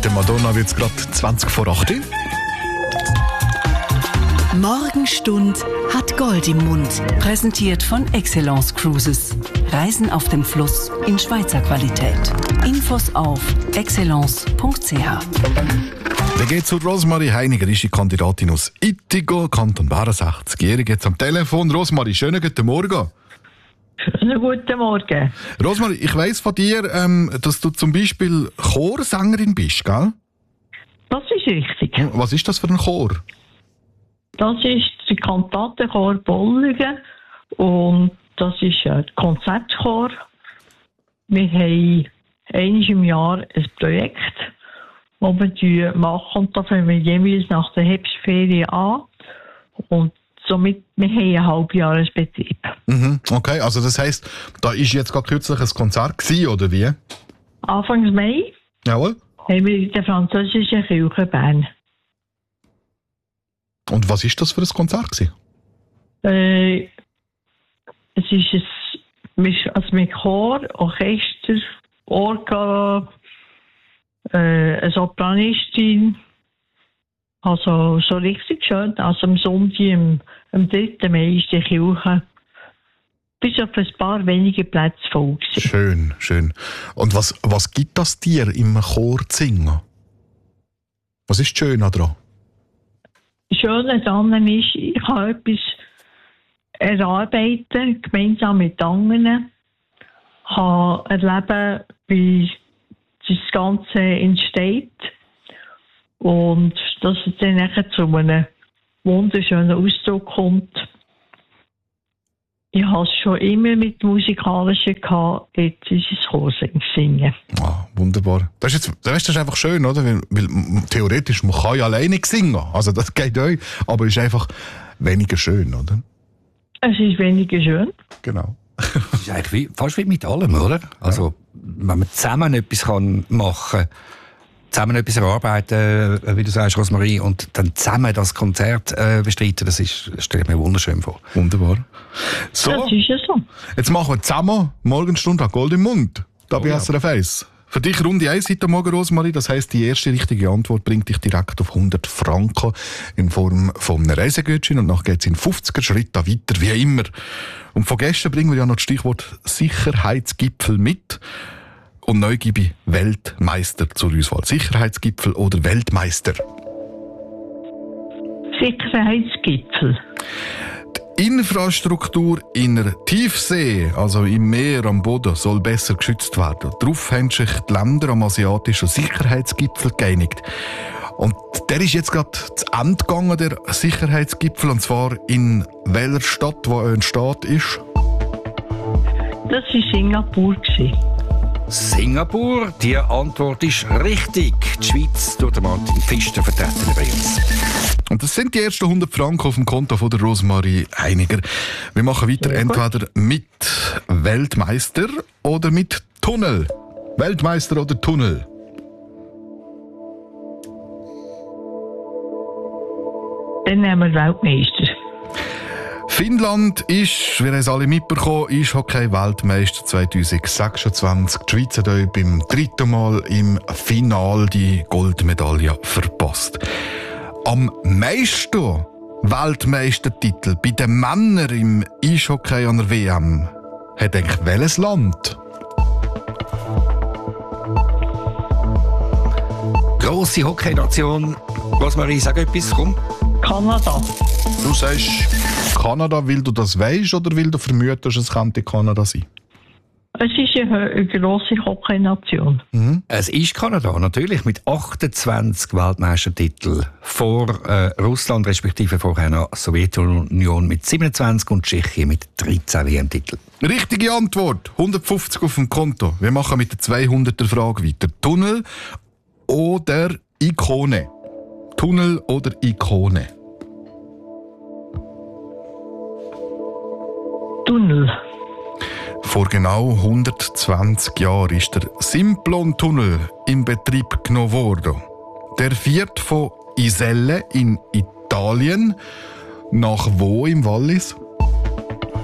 Mit der Madonna wird es gerade 20 vor 8 Uhr. Morgenstund hat Gold im Mund. Präsentiert von Excellence Cruises. Reisen auf dem Fluss in Schweizer Qualität. Infos auf excellence.ch. Wir gehen zu Rosmarie Heiniger, ist die Kandidatin aus Ittigo, Kanton Bern, 60-jährig. Jetzt am Telefon. Rosmarie, schönen guten Morgen. Schönen guten Morgen. Rosmarie, ich weiss von dir, dass du zum Beispiel Chorsängerin bist, gell? Das ist richtig. Was ist das für ein Chor? Das ist der Kantatenchor Bolligen und das ist ein Konzertchor. Wir haben einmal im Jahr ein Projekt, das wir machen und da fangen wir jeweils nach der Herbstferien an und somit wir haben einen Halbjahresbetrieb. Okay, also das heisst, da ist jetzt gerade kürzlich ein Konzert gewesen, oder wie? Anfang Mai Jawohl. haben wir in der französischen Kirche Bern. Und was ist das für ein Konzert gewesen? Es ist mit Chor, Orchester, Orgel, eine Sopranistin. Also so richtig schön. Also am Sonntag, am 3. Mai ist die Kirche bis auf ein paar wenige Plätze voll gewesen. Schön, schön. Und was gibt das dir im Chor zu singen? Was ist schön daran? Das Schöne daran ist, ich kann etwas erarbeiten, gemeinsam mit anderen. Ich kann erleben, wie das Ganze entsteht. Und dass es dann nachher zu einem wunderschönen Ausdruck kommt. Ich habe es schon immer mit Musikalischen gehabt, jetzt ist es Chorsingen. Ah, wunderbar. Das ist einfach schön, oder? Weil theoretisch, man kann ja alleine singen. Also das geht euch, aber es ist einfach weniger schön, oder? Es ist weniger schön. Genau. Das ist eigentlich fast wie mit allem, oder? Also, wenn man zusammen etwas machen kann, zusammen etwas erarbeiten, wie du sagst, Rosmarie, und dann zusammen das Konzert bestreiten, das stelle ich mir wunderschön vor. Wunderbar. So, Das ist ja so. jetzt machen wir zusammen Morgenstunde Gold im Mund. Da bei SRF 1. Für dich Runde 1 heute Morgen, Rosmarie. Das heisst, die erste richtige Antwort bringt dich direkt auf 100 Franken in Form von einem Reisegutschein. Und nachher geht es in 50er Schritten weiter, wie immer. Und von gestern bringen wir ja noch das Stichwort Sicherheitsgipfel mit. Und neu gebe ich Weltmeister zur Auswahl. Sicherheitsgipfel oder Weltmeister? Sicherheitsgipfel. Die Infrastruktur in der Tiefsee, also im Meer, am Boden, soll besser geschützt werden. Darauf haben sich die Länder am asiatischen Sicherheitsgipfel geeinigt. Und der ist jetzt gerade zu Ende gegangen, der Sicherheitsgipfel, und zwar in welcher Stadt, wo ein Staat ist? Das war Singapur. Singapur, die Antwort ist richtig. Die Schweiz durch den Martin Pfister vertreten übrigens. Und das sind die ersten 100 Franken auf dem Konto von der Rosmarie Heiniger. Wir machen weiter entweder mit Weltmeister oder mit Tunnel. Weltmeister oder Tunnel? Dann nehmen wir Weltmeister. Finnland ist, wir haben es alle mitbekommen, ist Hockey-Weltmeister 2026. Die Schweiz hat euch beim 3. Mal im Finale die Goldmedaille verpasst. Am meisten Weltmeistertitel bei den Männern im Eishockey an der WM hat eigentlich welches Land? Grosse Hockey-Nation. Rosmarie, sag etwas, komm. Kanada. Du sagst Kanada, weil du das weisst oder weil du vermutest, es könnte Kanada sein? Es ist eine grosse Hockey-Nation. Es ist Kanada, natürlich, mit 28 Weltmeistertiteln vor Russland, respektive vorher noch Sowjetunion mit 27 und Tschechien mit 13 WM-Titeln. Richtige Antwort, 150 auf dem Konto. Wir machen mit der 200er-Frage weiter. Tunnel oder Ikone? Tunnel oder Ikone? Tunnel. Vor genau 120 Jahren ist der Simplon-Tunnel in Betrieb genommen worden. Der führt von Iselle in Italien nach wo im Wallis?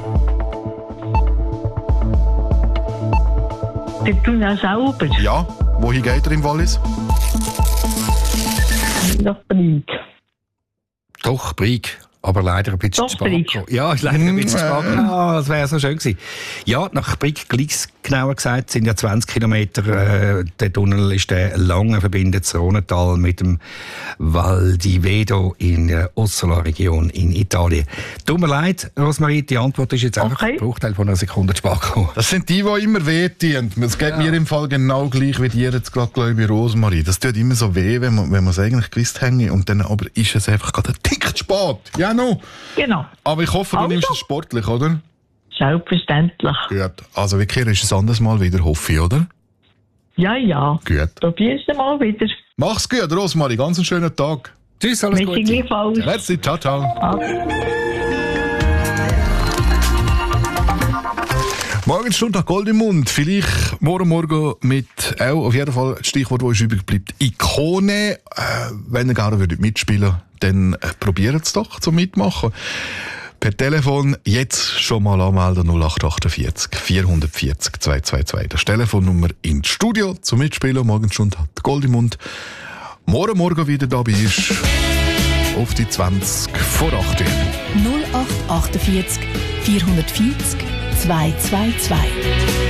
Der Tunnel selber. Ja, Wohin geht er im Wallis? Nach Brieg. Doch, Brieg. Aber leider ein bisschen Doch, spät. Brieg. Ja, ist leider ein bisschen spät. Das wäre so schön gewesen. Ja, nach Brieg, genauer gesagt, sind ja 20 Kilometer. Der Tunnel ist der lange, verbindet das Rhontal mit dem Val di Vedo in der Ossola-Region in Italien. Tut mir leid, Rosmarie, die Antwort ist jetzt einfach ein Bruchteil von einer Sekunde zu spät gekommen. Das sind die immer wehtun. Es geht mir im Fall genau gleich wie dir jetzt gerade, glaube ich, Rosmarie. Das tut immer so weh, wenn man es eigentlich gewusst hätte. Und dann aber ist es einfach gerade ein Tick zu spät. Ja, no. Genau. Aber ich hoffe, du nimmst es sportlich, oder? Selbstverständlich. Gut. Also, wir kehren es anderes Mal wieder, hoffe ich, oder? Ja. Gut. Probier's mal wieder. Mach's gut, Rosmarie. Ganz einen schönen Tag. Tschüss, alles Mit Gute. gleichfalls. Merci, ciao, ciao. Morgenstunde Gold im Mund. Vielleicht morgen mit auch auf jeden Fall das Stichwort, das übrig bleibt. Ikone. Wenn ihr gerne mitspielen würdet, dann probiert es doch zum Mitmachen. Per Telefon jetzt schon mal anmelden 0848 440 222. Das ist die Telefonnummer ins Studio zum Mitspielen. Morgenstunde hat Gold im Mund. Morgen wieder dabei ist auf die 20 vor 8 Uhr. 0848 440 222.